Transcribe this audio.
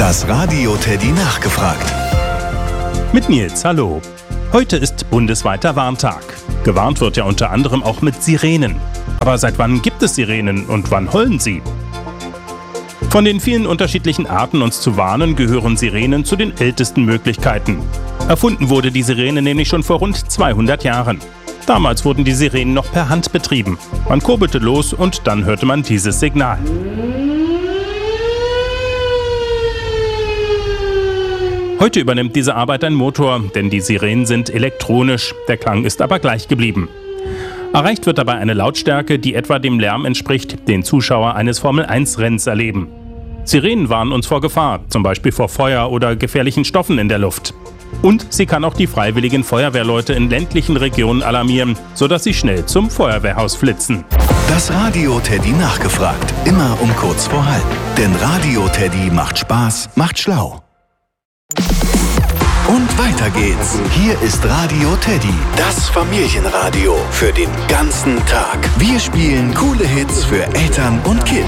Das Radio Teddy nachgefragt. Mit Nils, hallo. Heute ist bundesweiter Warntag. Gewarnt wird ja unter anderem auch mit Sirenen. Aber seit wann gibt es Sirenen und wann heulen sie? Von den vielen unterschiedlichen Arten, uns zu warnen, gehören Sirenen zu den ältesten Möglichkeiten. Erfunden wurde die Sirene nämlich schon vor rund 200 Jahren. Damals wurden die Sirenen noch per Hand betrieben. Man kurbelte los und dann hörte man dieses Signal. Heute übernimmt diese Arbeit ein Motor, denn die Sirenen sind elektronisch. Der Klang ist aber gleich geblieben. Erreicht wird dabei eine Lautstärke, die etwa dem Lärm entspricht, den Zuschauer eines Formel-1-Rennens erleben. Sirenen warnen uns vor Gefahr, zum Beispiel vor Feuer oder gefährlichen Stoffen in der Luft. Und sie kann auch die freiwilligen Feuerwehrleute in ländlichen Regionen alarmieren, sodass sie schnell zum Feuerwehrhaus flitzen. Das Radio Teddy nachgefragt. Immer um kurz vor halb. Denn Radio Teddy macht Spaß, macht schlau. Und weiter geht's. Hier ist Radio Teddy, das Familienradio für den ganzen Tag. Wir spielen coole Hits für Eltern und Kids.